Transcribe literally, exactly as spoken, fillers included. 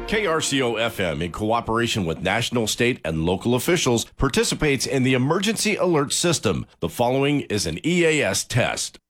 K R C O F M, in cooperation with national, state, and local officials, participates in the Emergency Alert System. The following is an E A S test.